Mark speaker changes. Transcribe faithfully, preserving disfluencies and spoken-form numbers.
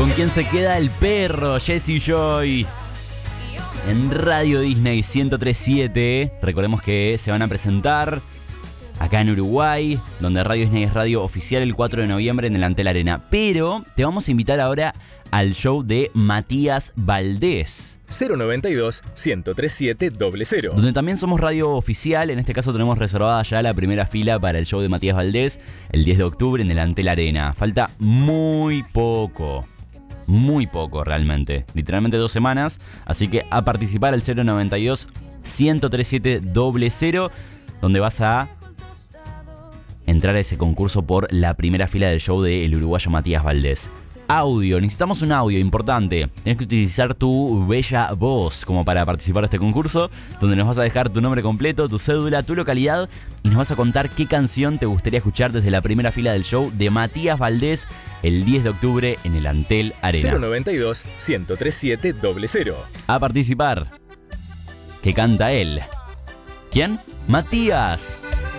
Speaker 1: ¿Con quién se queda el perro? Jessie Joy. En Radio Disney ciento tres punto siete. Recordemos que se van a presentar acá en Uruguay, donde Radio Disney es radio oficial, el cuatro de noviembre en el Antel Arena. Pero te vamos a invitar ahora al show de Matías Valdés.
Speaker 2: cero noventa y dos, ciento tres siete cero cero.
Speaker 1: Donde también somos radio oficial. En este caso tenemos reservada ya la primera fila para el show de Matías Valdés el diez de octubre en el Antel Arena. Falta muy poco. Muy poco realmente. Literalmente dos semanas. Así que a participar al cero noventa y dos, ciento tres siete cero cero, donde vas a entrar a ese concurso por la primera fila del show del uruguayo Matías Valdés. Audio, necesitamos un audio importante. Tienes que utilizar tu bella voz como para participar de este concurso, donde nos vas a dejar tu nombre completo, tu cédula, tu localidad y nos vas a contar qué canción te gustaría escuchar desde la primera fila del show de Matías Valdés el diez de octubre en el Antel Arena.
Speaker 2: cero noventa y dos, ciento tres siete cero cero.
Speaker 1: A participar. ¿Qué canta él? ¿Quién? Matías.